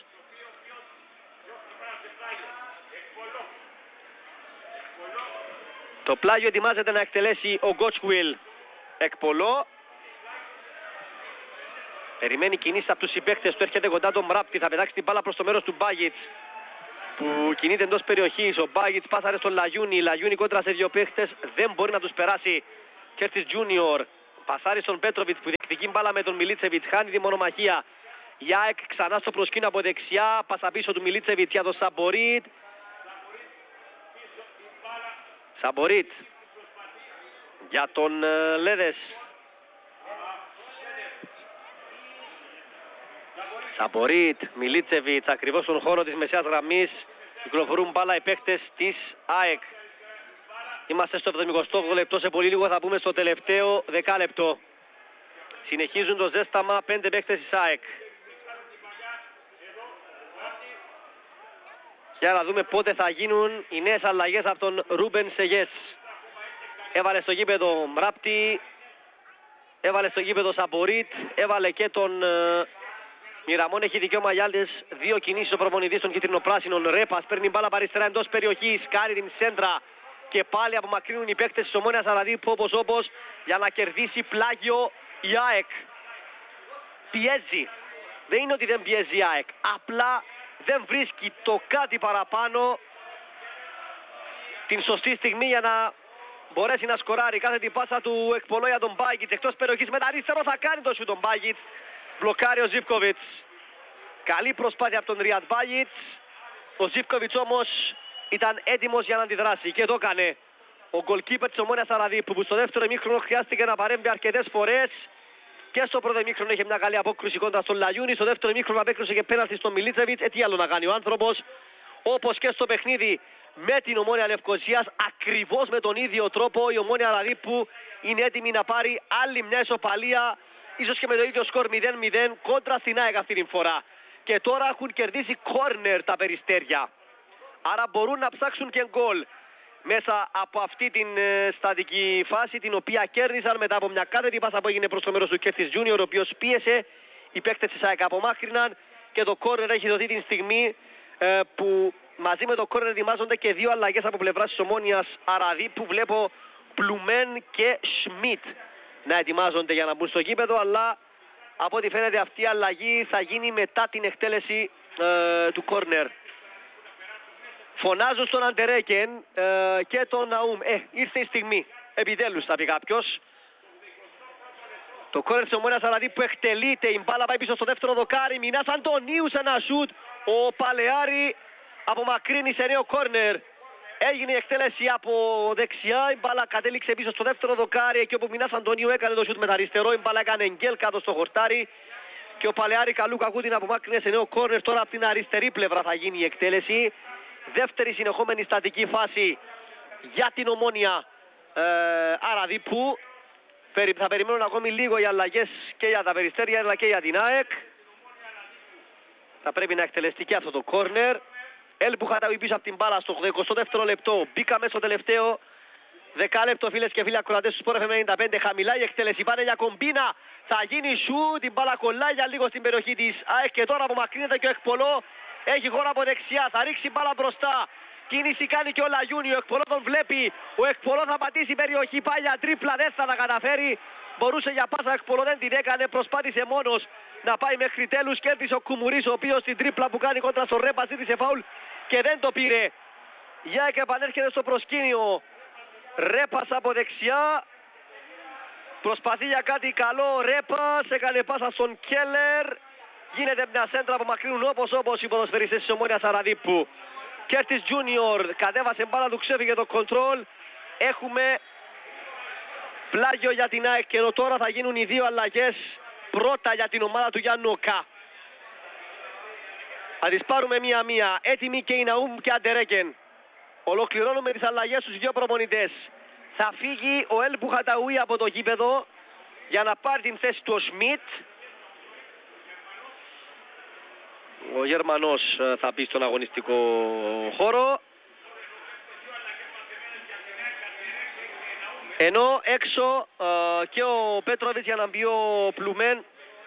Το πλάγιο ετοιμάζεται να εκτελέσει ο Γκότσουιλ. Εκπολό. Περιμένει κινήσεις από τους συμπαίκτες του, έρχεται κοντά τον Μπράπτη, θα πετάξει την μπάλα προς το μέρος του Μπάγιτς. που κινείται εντός περιοχής. Ο Μπάγιτς πάσαρε στον Λαγιούνι. Λαγιούνι κόντρα σε δύο παίχτες, δεν μπορεί να τους περάσει. Κέρτις Τζούνιορ πασάρει στον Πέτροβιτς που διεκδικεί μπάλα με τον Μιλίτσεβιτς, χάνει τη μονομαχία. Η ΑΕΚ ξανά στο προσκήνιο από δεξιά, πάσα πίσω του Μιλίτσεβιτς για τον Σαμπορίτ. Σαμπορίτ για τον Λέδες. Σαμπορίτ, Μιλίτσεβιτς ακριβώς στον χώρο της μεσαίας γραμμής. Κυκλοφορούν μπάλα οι παίκτες της ΑΕΚ. Είμαστε στο 78 λεπτό, σε πολύ λίγο θα μπούμε στο τελευταίο δεκάλεπτο. Συνεχίζουν το ζέσταμα 5 παίκτες της ΑΕΚ. Για να δούμε πότε θα γίνουν οι νέες αλλαγές από τον Ρούμπεν Σεγιές. Έβαλε στο γήπεδο Μράπτη, έβαλε στο γήπεδο Σαμπορίτ, έβαλε και τον Μιραμόν. Έχει δικαίωμα για άλλες δύο κινήσεις ο προπονητής των κίτρινο-πράσινων. Ρέπας παίρνει μπάλα παριστερά εντός περιοχής, κάνει την σέντρα και πάλι απομακρύνουν οι παίκτες της Ομόνοιας Αραδίππου όπως για να κερδίσει πλάγιο η ΑΕΚ. Πιέζει. Δεν είναι ότι δεν πιέζει η ΑΕΚ, απλά δεν βρίσκει το κάτι παραπάνω την σωστή στιγμή για να μπορέσει να σκοράρει. Κάθε την πάσα του εκπολώ για τον Μπάγιτς εκτός περιοχής, με τα αριστερό θα κάνει το σουτ τον Μπάγιτς. Μπλοκάρει ο Ζίβκοβιτς. Καλή προσπάθεια από τον Ριαντ Μπάγιτς. Ο Ζίβκοβιτς όμως ήταν έτοιμος για να αντιδράσει και το έκανε. Ο γκολκίπερ της Ομόνοιας Αραδίππου που στο δεύτερο ημίχρονο χρειάστηκε να παρέμβει αρκετές φορές. Και στο πρώτο ημίχρονο είχε μια καλή απόκριση κόντρα στον Λαγιούνι. Στο δεύτερο ημίχρονο απέκρουσε και πέναλτι στον Μιλίτσεβιτς. Τι άλλο να κάνει ο άνθρωπος. Όπως και στο παιχνίδι με την Ομόνια Λευκωσίας, ακριβώς με τον ίδιο τρόπο η Ομόνια Αραδίππου είναι έτοιμη να πάρει άλλη μια ισοπαλία, ίσως και με το ίδιο σκορ 0-0 κόντρα στην ΑΕΚ αυτή την φορά. Και τώρα έχουν κερδίσει κόρνερ τα Περιστέρια. Άρα μπορούν να ψάξουν και γκολ μέσα από αυτή την στατική φάση, την οποία κέρδισαν μετά από μια κάθετη πάσα που έγινε προς το μέρος του Κέρτις Τζούνιορ, ο οποίος πίεσε, οι παίκτες της ΑΕΚ απομάκρυναν και το κόρνερ έχει δοθεί την στιγμή που μαζί με το κόρνερ ετοιμάζονται και δύο αλλαγές από πλευράς της Ομόνοιας Αραδίππου. Βλέπω Πλουμέν και Σμιτ να ετοιμάζονται για να μπουν στο γήπεδο, αλλά από ό,τι φαίνεται αυτή η αλλαγή θα γίνει μετά την εκτέλεση του κόρνερ. Φωνάζουν στον Αντερέκεν και τον Ναούμ. Ήρθε η στιγμή. Επιτέλους θα πει κάποιος. Το κόρνερ της Ομόνοιας Αραδίππου εκτελείται. Η μπάλα πάει πίσω στο δεύτερο δοκάρι. Μινάς Αντωνίου σε ένα σουτ. Ο Παλαιάρη απομακρύνει σε νέο κόρνερ. Έγινε η εκτέλεση από δεξιά. Η μπάλα κατέληξε πίσω στο δεύτερο δοκάρι. Εκεί όπου Μινάς Αντωνίου έκανε το σουτ με τα αριστερό. Η μπάλα έκανε γκέλ κάτω στο χορτάρι. Και ο Παλαιάρη καλού κακού την απομάκρυνε σε νέο κόρνερ. Τώρα από την αριστερή πλευρά θα γίνει η εκτέλεση. Δεύτερη συνεχόμενη στατική φάση για την Ομόνια Αραδίππου. Θα περιμένουν ακόμη λίγο οι αλλαγές και για τα Περιστέρια αλλά και για την ΑΕΚ. Θα πρέπει να εκτελεστεί και αυτό το κόρνερ. Ελπουχατάουι πίσω από την μπάλα στο 22ο λεπτό. Μπήκαμε στο τελευταίο δεκάλεπτο, φίλες και φίλοι ακροατές του Sport FM 95. Χαμηλά η εκτέλεση, πάνε για κομπίνα. Θα γίνει σου, την μπάλα κολλάει για λίγο στην περιοχή της ΑΕΚ και τώρα απομακρύνεται και ο Εκπολό. Έχει χώρο από δεξιά, θα ρίξει μπάλα μπροστά. Κίνηση κάνει και ο Λαγιούνι, ο Εκπολό τον βλέπει. Ο Εκπολό θα πατήσει περιοχή, πάει για τρίπλα, δεν θα τα καταφέρει. Μπορούσε για πάσα, ο Εκπολό δεν την έκανε, προσπάθησε μόνος να πάει μέχρι τέλους. Κέρδισε ο Κουμουρίς, ο οποίος στην τρίπλα που κάνει κόντρα στο Ρέπα ζήτησε φάουλ και δεν το πήρε. Για και επανέρχεται στο προσκήνιο. Ρέπας από δεξιά. Προσπαθεί για κάτι καλό, Ρέπας έκανε πάσα στον Κέλλερ. Γίνεται μια σέντρα από μακρύνουν όπως οι ποδοσφαιριστές της Ομόνοιας Αραδίππου. Κέρτις Τζούνιορ κατέβασε μπάλα του, ξέφυγε το κοντρόλ. Έχουμε πλάγιο για την ΑΕΚ και ενώ τώρα θα γίνουν οι δύο αλλαγές. Πρώτα για την ομάδα του Γιάννου Οκά. Θα τις πάρουμε μία-μία. Έτοιμοι και η Ναούμ και Αντερέκεν. Ολοκληρώνουμε τις αλλαγές στους δύο προπονητές. Θα φύγει ο Ελπουχατάουι από το γήπεδο για να πάρει την θέση του ο Σμιτ. Ο Γερμανός θα μπει στον αγωνιστικό χώρο. Ενώ έξω και ο Πέτροβιτς για να μπει ο Πλουμέν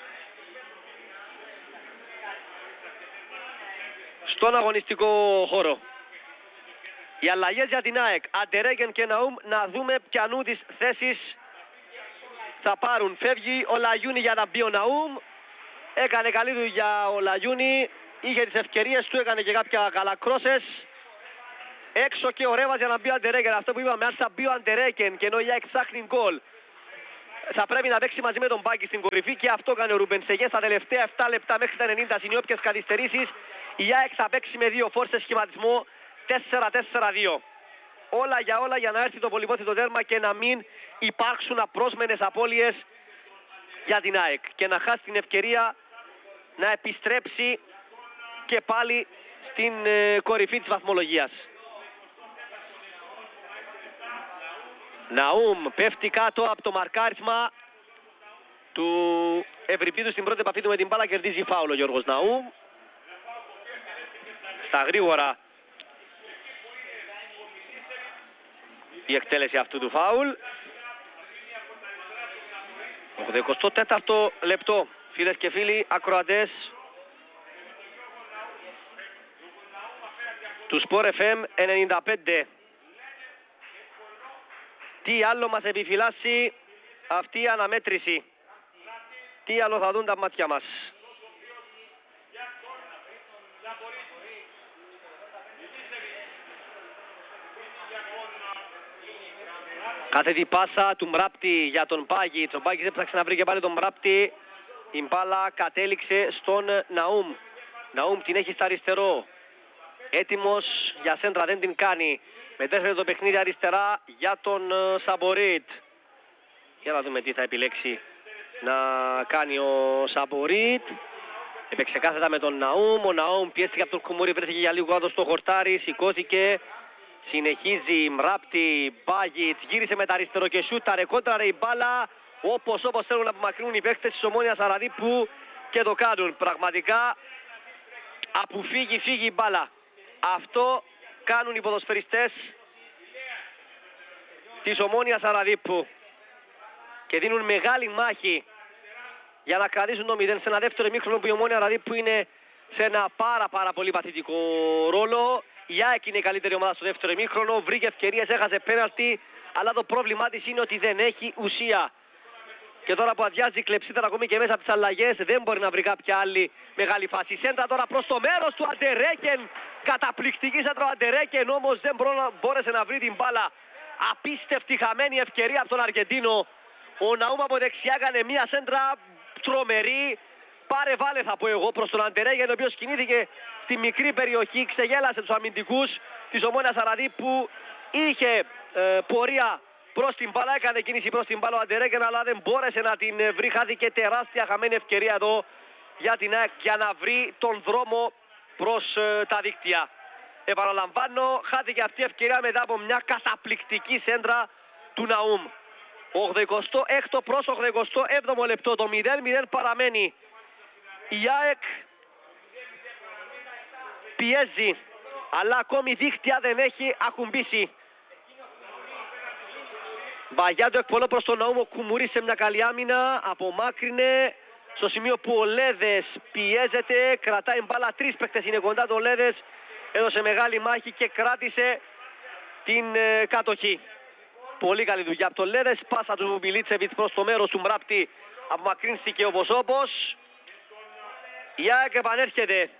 στον αγωνιστικό χώρο. Οι αλλαγές για την ΑΕΚ, Αντερέγεν και Ναούμ, να δούμε ποιανού τις θέσεις θα πάρουν. Φεύγει ο Λαγιούνι για να μπει ο Ναούμ. Έκανε καλή δουλειά ο Λαγιούνι. είχε τις ευκαιρίες του, έκανε και κάποια καλά κρόσες. Έξω και ο Ρέβας για να μπει ο Αντερέκεν. Αυτό που είπαμε, αν θα μπει ο Αντερέκεν και ενώ η ΑΕΚ ψάχνει γκολ, θα πρέπει να παίξει μαζί με τον Μπάκη στην κορυφή και αυτό κάνει ο Ρούμπεν Σεγέ. Στα τελευταία 7 λεπτά μέχρι τα 90 συνιόπιες καθυστερήσεις. Η ΑΕΚ θα παίξει με 2 φόρ σε σχηματισμό 4-4-2. Όλα για να έρθει το πολυπόθητο τέρμα και να μην υπάρξουν απρόσμενες απώλειες για την ΑΕΚ και να χάσει την ευκαιρία να επιστρέψει και πάλι στην κορυφή της βαθμολογίας. Ναούμ πέφτει κάτω από το μαρκάρισμα του Ευρυπίδου στην πρώτη επαφή του με την μπάλα, κερδίζει φάουλ ο Γιώργος Ναούμ. Στα γρήγορα η εκτέλεση αυτού του φάουλ. 84ο λεπτό, φίλες και φίλοι ακροατές του Sport FM 95. Τι άλλο μας επιφυλάσσει αυτή η αναμέτρηση, τι άλλο θα δουν τα μάτια μας. Κάθετη πάσα του Μράπτη για τον Πάγιτς. Ο Πάγιτς έψαξε να βρει και πάλι τον Μράπτη. Η μπάλα κατέληξε στον Ναούμ. Ναούμ την έχει στα αριστερό. Έτοιμος για σέντρα, δεν την κάνει. Μετέφερε το παιχνίδι αριστερά για τον Σαμπορίτ. Για να δούμε τι θα επιλέξει να κάνει ο Σαμπορίτ. Έπαιξε κάθετα με τον Ναούμ. Ο Ναούμ πιέστηκε από τον Κουμούρη, βρέθηκε για λίγο κάτω στο χορτάρι, σηκώθηκε. Συνεχίζει Μράπτη, Μπάγιτς, γύρισε με τα αριστερό και σούταρε, κόντραρε η μπάλα όπως θέλουν να απομακρύνουν οι παίκτες της Ομόνοιας Αραδίππου και το κάνουν. Πραγματικά αφού φύγει η μπάλα. Αυτό κάνουν οι ποδοσφαιριστές της Ομόνοιας Αραδίππου και δίνουν μεγάλη μάχη για να κρατήσουν το 0 σε ένα δεύτερο ημίχρονο που η Ομόνια Αραδίππου είναι σε ένα πάρα πολύ παθητικό ρόλο. Η ΑΕΚ είναι η καλύτερη ομάδα στο δεύτερο ημίχρονο, βρήκε ευκαιρίες, έχασε πέναλτι, αλλά το πρόβλημά της είναι ότι δεν έχει ουσία. Και τώρα που αδειάζει η κλεψίτα ακόμη και μέσα από τις αλλαγές, δεν μπορεί να βρει κάποια άλλη μεγάλη φάση. Σέντρα τώρα προς το μέρος του Αντερέκεν, καταπληκτική σέντρα ο Αντερέκεν, όμως δεν μπόρεσε να βρει την μπάλα. Απίστευτη χαμένη ευκαιρία από τον Αργεντίνο. Ο Ναούμ από δεξιά έκανε μια σέντρα τρομερή. Πάρε βάλε θα πω εγώ προς τον Αντερέκεν, ο οποίος κινήθηκε στη μικρή περιοχή, ξεγέλασε τους αμυντικούς της Ομόνοιας Αραδίππου, είχε πορεία προς την μπάλα, έκανε κίνηση προς την μπάλα ο Αντερέκεν, αλλά δεν μπόρεσε να την βρει. Χάθηκε τεράστια χαμένη ευκαιρία εδώ για την ΑΕΚ για να βρει τον δρόμο προς τα δίκτυα. Επαναλαμβάνω, χάθηκε αυτή η ευκαιρία μετά από μια καταπληκτική σέντρα του Ναούμ. 86ο προς 87ο λεπτό, το 0-0 παραμένει. Η ΑΕΚ πιέζει, αλλά ακόμη δίχτυα δεν έχει ακουμπήσει. Μπαγιάτο εκπολό προς τον Ναούμ, ο Κουμουρής σε μια καλή άμυνα, απομάκρυνε στο σημείο που ο Λέδες πιέζεται, κρατάει μπάλα, 3 παίκτες είναι κοντά, το Λέδες έδωσε μεγάλη μάχη και κράτησε την κατοχή. Πολύ καλή δουλειά από τον Λέδες, πάσα του Μιλίτσεβιτς προς το μέρος του Μράπτη, απομακρύνθηκε όπως. Η ΑΕΚ επανέρχεται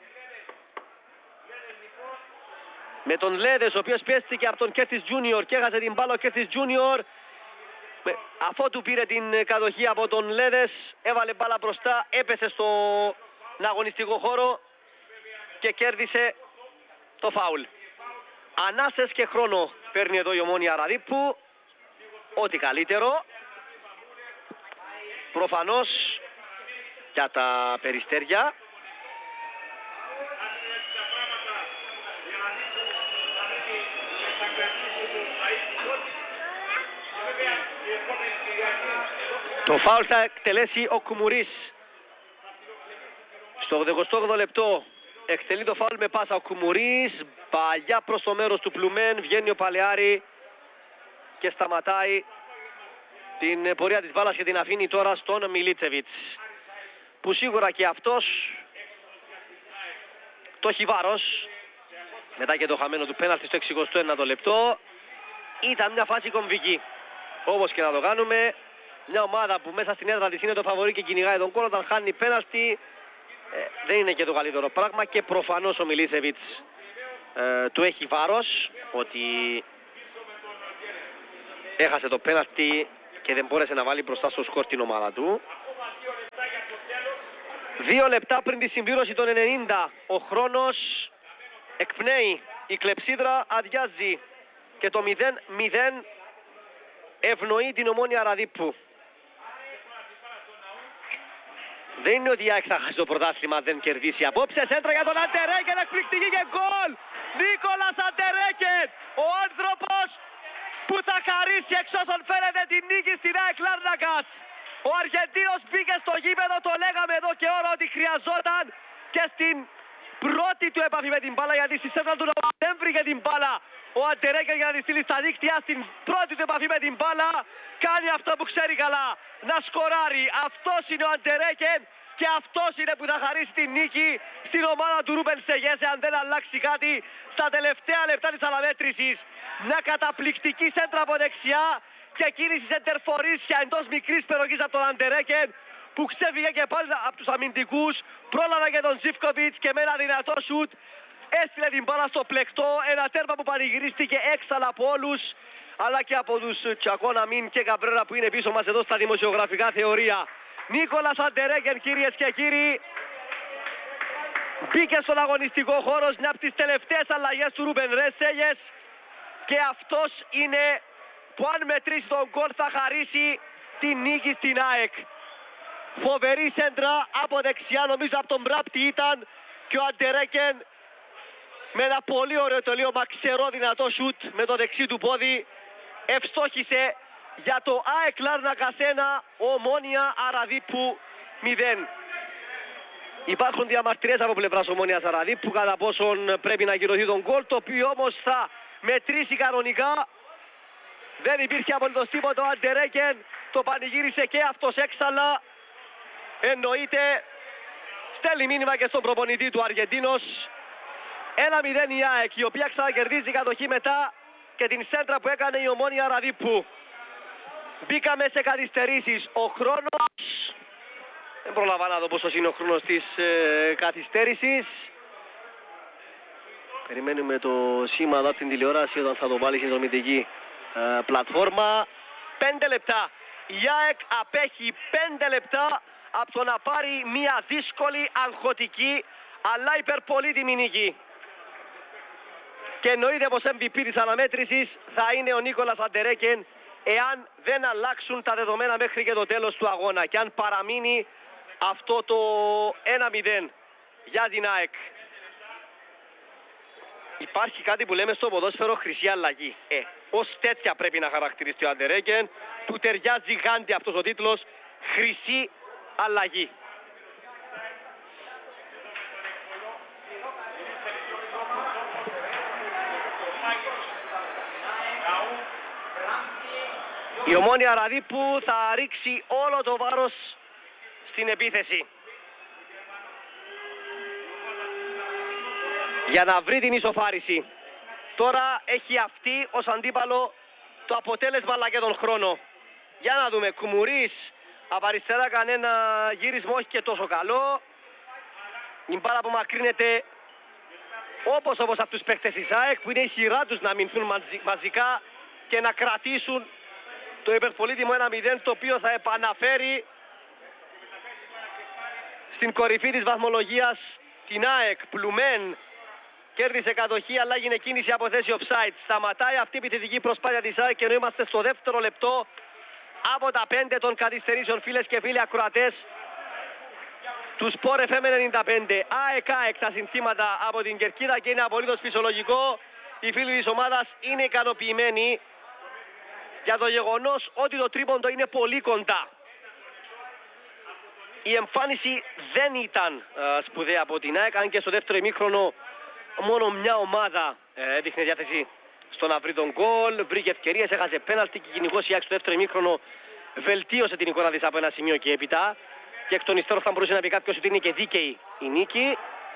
με τον Λέδες, ο οποίος πιέστηκε από τον Κέρτις Τζούνιορ και έχασε την μπάλα ο Κέρτις Τζούνιορ. Αφότου πήρε την κατοχή από τον Λέδες, έβαλε μπάλα μπροστά, έπεσε στον αγωνιστικό χώρο και κέρδισε το φάουλ. Ανάσες και χρόνο παίρνει εδώ η Ομόνια Αραδίππου. Ό,τι καλύτερο. Προφανώς για τα περιστέρια. Το φάουλ θα εκτελέσει ο Κουμουρής. Στο 88ο λεπτό εκτελεί το φάουλ με πάσα ο Κουμουρής. Παλιά προς το μέρος του Πλουμέν. Βγαίνει ο Παλαιάρη και σταματάει την πορεία της μπάλας και την αφήνει τώρα στον Μιλίτσεβιτς, που σίγουρα και αυτός το έχει βάρος μετά και το χαμένο του πέναλτι στο 69ο λεπτό. Ήταν μια φάση κομβική. Όπως και να το κάνουμε, μια ομάδα που μέσα στην έδρα της είναι το φαβορί και κυνηγάει τον κόλ, όταν χάνει πέναλτι δεν είναι και το καλύτερο πράγμα και προφανώς ο Μιλίσεβιτς του έχει βάρος ότι έχασε το πέναλτι και δεν μπόρεσε να βάλει μπροστά στο σκορ την ομάδα του. 2 λεπτά πριν τη συμπλήρωση των 90 ο χρόνος εκπνέει, η κλεψίδρα αδειάζει και το 0-0 ευνοεί την Ομόνοια Ραδίππου. Δεν είναι ότι η ΑΕΚ θα χάσει το πρωτάθλημα, δεν κερδίσει απόψε. Σέντρα για τον Αντερέκεν, εκπληκτική και γκολ! Νίκολας Αντερέκεν, ο άνθρωπος που θα χαρίσει εξ όσων φαίνεται την νίκη στην ΑΕΚ Λάρνακας. Ο Αργεντίνος μπήκε στο γήπεδο, το λέγαμε εδώ και ώρα ότι χρειαζόταν και στην πρώτη του επαφή με την μπάλα, γιατί στη σέντρα του δεν βρήκε την μπάλα. Ο Αντερέκεν για να τη στείλει στα δίκτυα, στην πρώτη του επαφή με την μπάλα κάνει αυτό που ξέρει καλά, να σκοράρει. Αυτός είναι ο Αντερέκεν και αυτός είναι που θα χαρίσει την νίκη στην ομάδα του Ρούπεν Σεγές, αν δεν αλλάξει κάτι στα τελευταία λεπτά της αναμέτρησης. Μια καταπληκτική σέντρα από δεξιά και κίνηση σεντερφορίσια εντός μικρής περιοχής από τον Αντερέκεν, που ξέφυγε και πάλι από τους αμυντικούς, πρόλαβε και τον Ζίβκοβιτς και με ένα δυνατό σουτ έστειλε την μπάλα στο πλεκτό. Ένα τέρμα που πανηγυρίστηκε έξαλα από όλους, αλλά και από τους Τσακώνα Μιν και Καμπρέρα που είναι πίσω μας εδώ στα δημοσιογραφικά θεωρία. Νίκολας Αντερέκεν, κυρίες και κύριοι, μπήκε στον αγωνιστικό χώρο μια από τις τελευταίες αλλαγές του Ρούπεν Σεγές και αυτός είναι που αν μετρήσει τον γκολ θα χαρίσει την νίκη στην ΑΕΚ. Φοβερή σέντρα από δεξιά, νομίζω από τον Μπράπτη ήταν, και ο Αντερέκεν με ένα πολύ ωραίο τελείω μαξερό δυνατό σουτ με το δεξί του πόδι ευστόχησε για το ΑΕΚ Λάρνακας 1, Ομόνοια Αραδίππου 0. Υπάρχουν διαμαρτυρίες από πλευράς Ομόνοιας Αραδίππου κατά πόσον πρέπει να ακυρωθεί τον γκολ, το οποίο όμως θα μετρήσει κανονικά. Δεν υπήρχε απολύτως τίποτα, ο Αντερέκεν το πανηγύρισε και αυτός έξαλα. Εννοείται, στέλνει μήνυμα και στον προπονητή του Αργεντίνος. 1-0 η ΑΕΚ, η οποία ξανακερδίζει κατοχή μετά και την σέντρα που έκανε η Ομόνοια Ραδίππου. Μπήκαμε σε καθυστερήσεις. Ο χρόνος, δεν προλαβαίνω να δω πόσος είναι ο χρόνος της καθυστέρησης. Περιμένουμε το σήμα εδώ από την τηλεόραση όταν θα το βάλει στην συνδρομητική πλατφόρμα. 5 λεπτά. Η ΑΕΚ απέχει 5 λεπτά από το να πάρει μια δύσκολη, αγχωτική αλλά υπερπολίτιμη νίκη. Και εννοείται πως MVP της αναμέτρησης θα είναι ο Νίκολας Αντερέκεν, εάν δεν αλλάξουν τα δεδομένα μέχρι και το τέλος του αγώνα και αν παραμείνει αυτό το 1-0 για την ΑΕΚ. Υπάρχει κάτι που λέμε στο ποδόσφαιρο χρυσή αλλαγή. Ως τέτοια πρέπει να χαρακτηριστεί ο Αντερέκεν. Του ταιριάζει γάντι αυτός ο τίτλος, χρυσή αλλαγή. Η Ομόνοια Ραδίππου θα ρίξει όλο το βάρος στην επίθεση για να βρει την ισοφάριση. Τώρα έχει αυτή ως αντίπαλο το αποτέλεσμα αλλά και τον χρόνο. Για να δούμε, Κουμουρίς από αριστερά κανένα γύρισμα όχι και τόσο καλό. Η μπάλα που μακρύνεται όπως από τους παίκτες της ΑΕΚ που είναι η σειρά τους να μηνθούν μαζικά και να κρατήσουν το υπερπολίτιμο 1-0, το οποίο θα επαναφέρει στην κορυφή της βαθμολογίας την ΑΕΚ. Πλουμέν κέρδισε κατοχή αλλά έγινε κίνηση από θέση offside. Σταματάει αυτή η επιθετική προσπάθεια της ΑΕΚ και ενώ είμαστε στο δεύτερο λεπτό από τα 5 των καθυστερήσεων, φίλες και φίλοι ακροατές του Sport FM 95. ΑΕΚ τα συνθήματα από την κερκίδα και είναι απολύτως φυσιολογικό. Οι φίλοι της ομάδας είναι ικανοποιημένοι για το γεγονός ότι το τρίποντο είναι πολύ κοντά. Η εμφάνιση δεν ήταν σπουδαία από την ΑΕΚ, αν και στο δεύτερο ημίχρονο μόνο μια ομάδα έδειχνε διάθεση στο να βρει τον γκολ, βρήκε ευκαιρίες, έχασε πέναλτι και κυνηγός η ΑΕΚ στο δεύτερο ημίχρονο βελτίωσε την εικόνα της από ένα σημείο και έπειτα και εκ των υστέρων θα μπορούσε να πει κάποιος ότι είναι και δίκαιη η νίκη.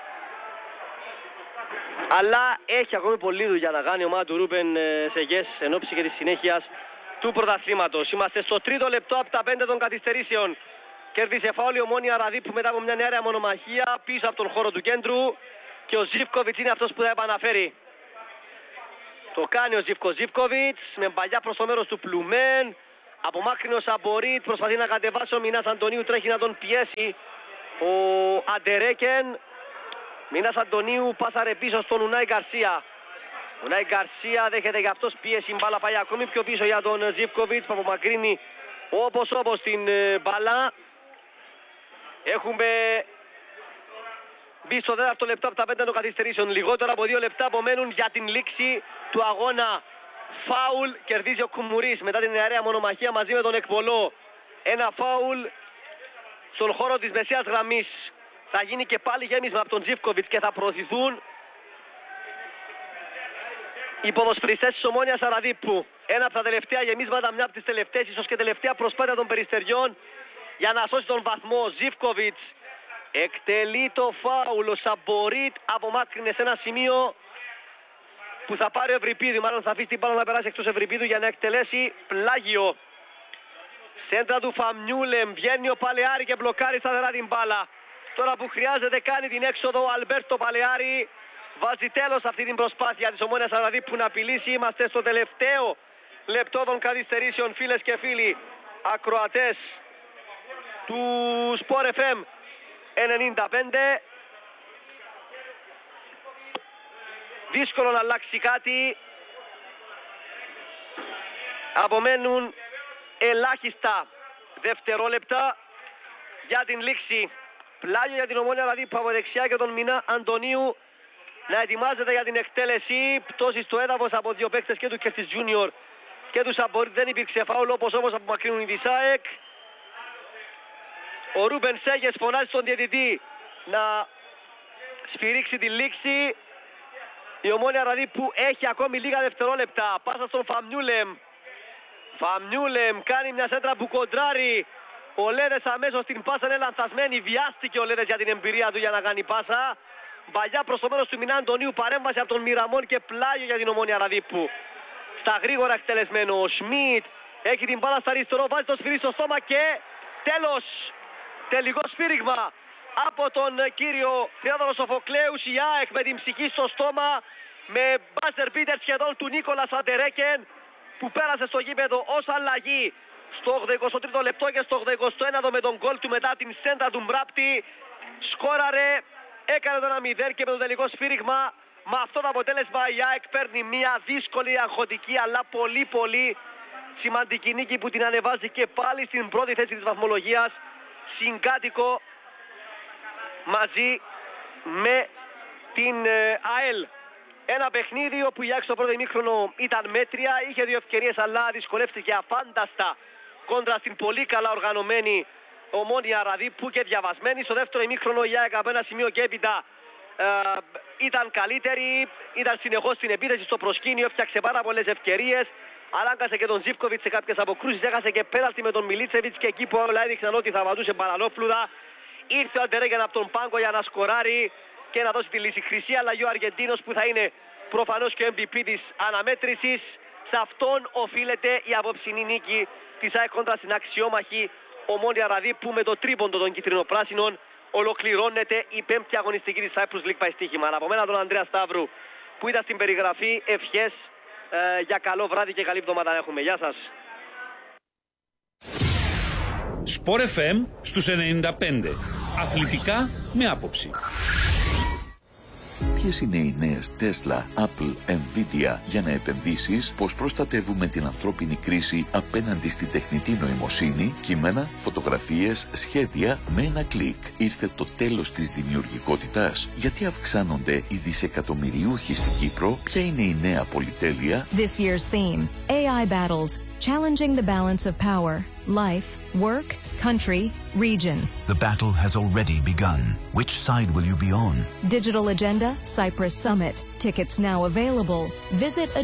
Αλλά έχει ακόμη πολλή δουλειά να κάνει η ομάδα του Ρούπεν Σεγές εν ώψη και της συνέχειας του πρωταθλήματος. Είμαστε στο τρίτο λεπτό από τα 5 των καθυστερήσεων. Κέρδισε φάουλ η Ομόνοια Ραδίππου μετά από μια νέα μονομαχία πίσω από τον χώρο του κέντρου και ο Ζίβκοβιτς είναι αυτός που θα επαναφέρει. Το κάνει ο Ζίβκοβιτς με παλιά προς το μέρος του Πλουμέν. Απομάκρυνε ο Σαμπορίτ, προσπαθεί να κατεβάσει ο Μινάς Αντωνίου, τρέχει να τον πιέσει ο Αντερέκεν. Μινάς Αντωνίου πάσαρε πίσω στον Ουνάι Γκαρσία. Ο Ουνάι Γκαρσία δέχεται για αυτός πίεση, μπάλα πάει ακόμη πιο πίσω για τον Ζίβκοβιτς που απομακρύνει όπως την μπάλα. Έχουμε μπει στο 4ο λεπτό από τα 5 των καθυστερήσεων. Λιγότερο από 2 λεπτά απομένουν για την λήξη του αγώνα. Φάουλ κερδίζει ο Κουμουρίς μετά την νεαραία μονομαχία μαζί με τον Εκπολό. Ένα φάουλ στον χώρο της μεσαίας γραμμής. Θα γίνει και πάλι γέμισμα από τον Ζίβκοβιτς και θα προωθηθούν οι ποδοσφαιριστές της Ομόνοιας Ραδίππου. Ένα από τα τελευταία γεμίσματα, μια από τις τελευταίες, ίσως και τελευταία προσπάθεια των Περιστεριών για να σώσει τον βαθμό. Ζίβκοβιτς εκτελεί το φάουλ. Ο Σαμπορίτ απομάκρυνε σε ένα σημείο που θα πάρει ο Ευρυπίδου. Μάλλον θα αφήσει την μπάλα να περάσει εκτός Ευρυπίδου για να εκτελέσει πλάγιο. Σέντρα του Φαμιούλεμ. Βγαίνει ο Παλαιάρη και μπλοκάρει σταθερά την μπάλα. Τώρα που χρειάζεται κάνει την έξοδο ο Αλμπέρτο Παλαιάρη. Βάζει τέλος αυτή την προσπάθεια της Ομόνοιας Ραδίππου να απειλήσει. Είμαστε στο τελευταίο λεπτό των καθυστερήσεων, φίλες και φίλοι ακροατές του Sport FM 95. Δύσκολο να αλλάξει κάτι. Απομένουν ελάχιστα δευτερόλεπτα για την λήξη. Πλάγιο για την Ομόνια Ραδίππου από δεξιά και τον Μινά Αντωνίου να ετοιμάζεται για την εκτέλεση. Πτώση στο έδαφος από δύο παίκτες και του Κέρτις Τζούνιορ και του Σαμπορίτ. Δεν υπήρξε φάουλ όπως απομακρύνουν οι Δισάεκ. Ο Ρούμπεν Σέγες φωνάζει στον διαιτητή να σφυρίξει τη λήξη. Η Ομόνια Ραδίππου έχει ακόμη λίγα δευτερόλεπτα. Πάσα στον Φαμιούλεμ. Φαμιούλεμ κάνει μια σέντρα που κοντράρει. Ο Λέδες αμέσως την πάσα είναι λανθασμένη. Βιάστηκε ο Λέδες για την εμπειρία του για να κάνει πάσα. Παλιά προς το μέρος του Μινά Αντωνίου. Παρέμβαση από τον Μιραμόν και πλάγιο για την Ομόνια Ραδίππου. Στα γρήγορα εκτελεσμένο. Ο Σμιτ έχει την μπάλα στα αριστερό. Βάζει το σφυρί στο στόμα και τέλος. Τελικό σφύριγμα από τον κύριο Θεόδωρο Σοφοκλέου. Η ΑΕΚ με την ψυχή στο στόμα. Με μπάζερ μπίτερ σχεδόν του Νίκολας Αντερέκεν που πέρασε στο γήπεδο ως αλλαγή στο 83ο λεπτό και στο 81ο με τον γκολ του μετά την σέντρα του Μπράπτη. Σκόραρε, έκανε το 1-0 και με το τελικό σφύριγμα με αυτό το αποτέλεσμα η ΑΕΚ παίρνει μια δύσκολη, αγχωτική αλλά πολύ σημαντική νίκη που την ανεβάζει και πάλι στην πρώτη θέση της βαθμολογίας, συγκάτοικο μαζί με την ΑΕΛ. Ένα παιχνίδι όπου η ΑΕΚ στο πρώτο ημίχρονο ήταν μέτρια, είχε δύο ευκαιρίες αλλά δυσκολεύτηκε αφάνταστα κόντρα στην πολύ καλά οργανωμένη Ομόνια Ραδίππου και διαβασμένη. Στο δεύτερο ημίχρονο η ΑΕΚ από ένα σημείο και έπειτα ήταν καλύτερη, ήταν συνεχώς στην επίθεση στο προσκήνιο, έφτιαξε πάρα πολλές ευκαιρίες. Ανάγκασε και τον Ζίβκοβιτς σε κάποιες αποκρούσεις, έχασε και πέναλτι με τον Μιλίτσεβιτς και εκεί που όλα έδειξαν ότι θα βαδούσε μπαλανόφλουδα. Ήρθε ο Αντερέκεν από τον πάγκο για να σκοράρει και να δώσει τη λύση. Χρυσή αλλαγή ο Αργεντίνος που θα είναι προφανώς και MVP της αναμέτρησης. Σε αυτόν οφείλεται η απόψινή νίκη της ΑΕΚ κόντρα στην αξιόμαχη Ομόνια Ραδίππου. Με το τρίποντο των κυτρινοπράσινων ολοκληρώνεται η πέμπτη αγωνιστική της Cyprus League by στοίχημα. Από μένα τον Ανδρέα Σταύρου που ήταν στην περιγραφή, ευχές για καλό βράδυ και καλή εβδομάδα να έχουμε. Γεια σας. Sport FM στους 95. Αθλητικά με άποψη. Ποιες είναι οι νέες Tesla, Apple, Nvidia για να επενδύσεις, πώς προστατεύουμε την ανθρώπινη κρίση απέναντι στη τεχνητή νοημοσύνη, κείμενα, φωτογραφίες, σχέδια με ένα κλικ. Ήρθε το τέλος της δημιουργικότητας. Γιατί αυξάνονται οι δισεκατομμυριούχοι στην Κύπρο, ποια είναι η νέα πολυτέλεια. This year's theme, AI battles, challenging the balance of power, life, work, country, region. The battle has already begun. Which side will you be on? Digital Agenda, Cyprus Summit. Tickets now available. Visit